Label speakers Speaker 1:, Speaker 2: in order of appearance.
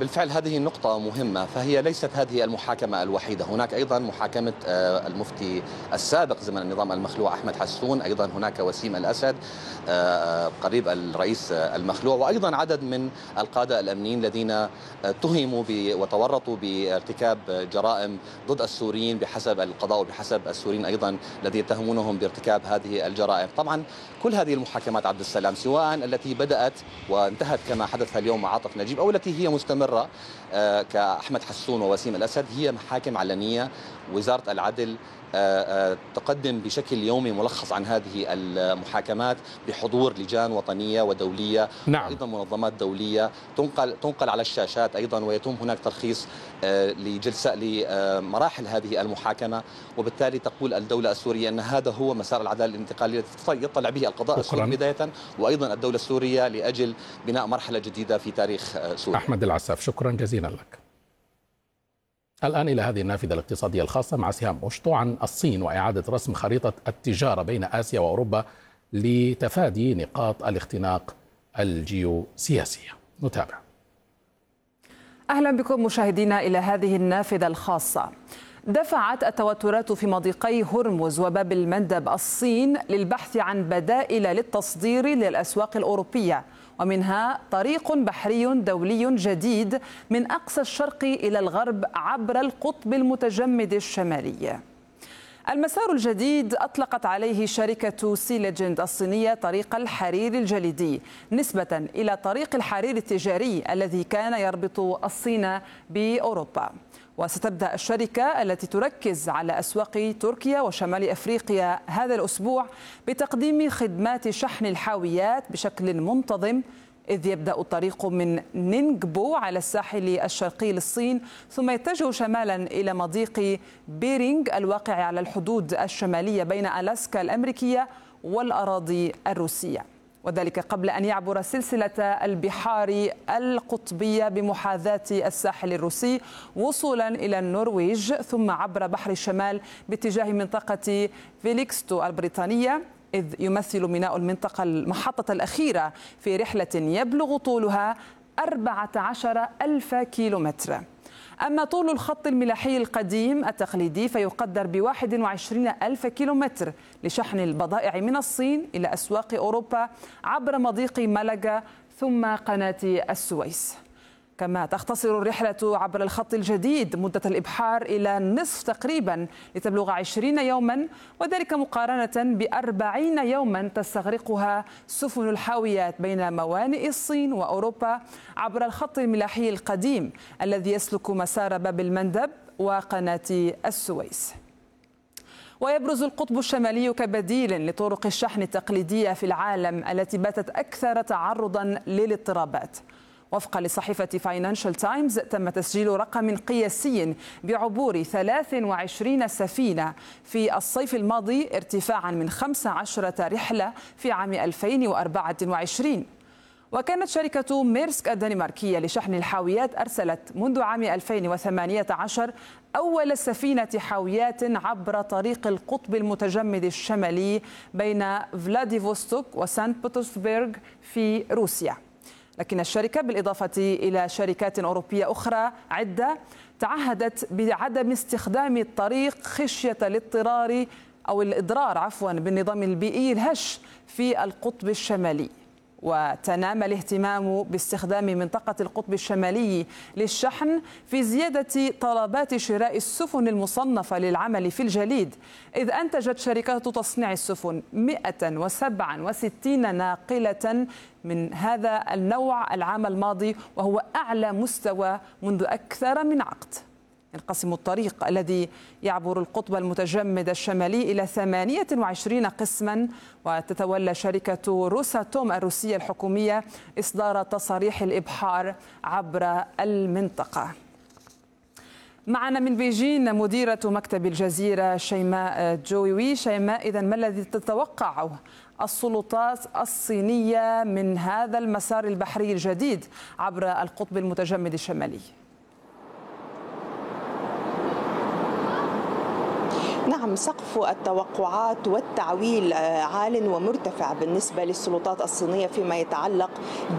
Speaker 1: بالفعل هذه النقطة مهمة، فهي ليست هذه المحاكمة الوحيدة. هناك أيضا محاكمة المفتي السابق زمن النظام المخلوع أحمد حسون، أيضا هناك وسيم الأسد قريب الرئيس المخلوع، وأيضا عدد من القادة الأمنيين الذين اتهموا وتورطوا بارتكاب جرائم ضد السوريين بحسب القضاء وبحسب السوريين أيضا الذي يتهمونهم بارتكاب هذه الجرائم. طبعا كل هذه المحاكمات عبد السلام، سواء التي بدأت وانتهت كما حدث اليوم مع عاطف نجيب أو التي هي مستمرة كأحمد حسون ووسيم الأسد، هي محاكم علنية. وزارة العدل تقدم بشكل يومي ملخص عن هذه المحاكمات بحضور لجان وطنية ودولية،
Speaker 2: نعم.
Speaker 1: وأيضا منظمات دولية تنقل على الشاشات أيضا، ويتم هناك ترخيص لمراحل هذه المحاكمة. وبالتالي تقول الدولة السورية أن هذا هو مسار العدالة الانتقالية التي يطلع به القضاء السوري بداية، وأيضا الدولة السورية لأجل بناء مرحلة جديدة في تاريخ سوريا.
Speaker 2: أحمد العساف، شكرا جزيلا لك. الآن إلى هذه النافذة الاقتصادية الخاصة مع سهام أشطو عن الصين وإعادة رسم خريطة التجارة بين آسيا وأوروبا لتفادي نقاط الاختناق الجيوسياسية. نتابع.
Speaker 3: أهلا بكم مشاهدينا إلى هذه النافذة الخاصة. دفعت التوترات في مضيقي هرمز وباب المندب الصين للبحث عن بدائل للتصدير للأسواق الأوروبية، ومنها طريق بحري دولي جديد من أقصى الشرق إلى الغرب عبر القطب المتجمد الشمالي. المسار الجديد أطلقت عليه شركة سي ليجند الصينية طريق الحرير الجليدي نسبة إلى طريق الحرير التجاري الذي كان يربط الصين بأوروبا. وستبدأ الشركة التي تركز على أسواق تركيا وشمال أفريقيا هذا الأسبوع بتقديم خدمات شحن الحاويات بشكل منتظم، إذ يبدأ الطريق من نينغبو على الساحل الشرقي للصين، ثم يتجه شمالا إلى مضيق بيرينغ الواقع على الحدود الشمالية بين ألاسكا الأمريكية والأراضي الروسية، وذلك قبل أن يعبر سلسلة البحار القطبية بمحاذاة الساحل الروسي وصولا إلى النرويج، ثم عبر بحر الشمال باتجاه منطقة فيليكستو البريطانية، إذ يمثل ميناء المنطقة المحطة الأخيرة في رحلة يبلغ طولها 14,000 كيلومتر. أما طول الخط الملاحي القديم التقليدي فيقدر ب21,000 كيلومتر لشحن البضائع من الصين إلى أسواق أوروبا عبر مضيق مالاغا ثم قناة السويس. كما تختصر الرحلة عبر الخط الجديد مدة الإبحار إلى نصف تقريبا لتبلغ 20 يوما، وذلك مقارنة ب40 يوما تستغرقها سفن الحاويات بين موانئ الصين وأوروبا عبر الخط الملاحي القديم الذي يسلك مسار باب المندب وقناة السويس. ويبرز القطب الشمالي كبديل لطرق الشحن التقليدية في العالم التي باتت أكثر تعرضا للاضطرابات. وفقا لصحيفة فاينانشال تايمز تم تسجيل رقم قياسي بعبور 23 سفينة في الصيف الماضي، ارتفاعا من 15 رحلة في عام 2024. وكانت شركة ميرسك الدنماركية لشحن الحاويات أرسلت منذ عام 2018 أول سفينة حاويات عبر طريق القطب المتجمد الشمالي بين فلاديفوستوك وسان بطرسبرغ في روسيا. لكن الشركة بالإضافة إلى شركات أوروبية أخرى عدة تعهدت بعدم استخدام الطريق خشية الإضرار بالنظام البيئي الهش في القطب الشمالي. وتنام الاهتمام باستخدام منطقة القطب الشمالي للشحن في زيادة طلبات شراء السفن المصنفة للعمل في الجليد، إذ أنتجت شركات تصنيع السفن 167 ناقلة من هذا النوع العام الماضي، وهو أعلى مستوى منذ أكثر من عقد. ينقسم الطريق الذي يعبر القطب المتجمد الشمالي إلى 28 قسما، وتتولى شركة روساتوم الروسية الحكومية إصدار تصاريح الإبحار عبر المنطقة. معنا من بيجين مديرة مكتب الجزيرة شيماء جويوي. شيماء، إذن ما الذي تتوقعه السلطات الصينية من هذا المسار البحري الجديد عبر القطب المتجمد الشمالي؟
Speaker 4: نعم، سقف التوقعات والتعويل عال ومرتفع بالنسبة للسلطات الصينية فيما يتعلق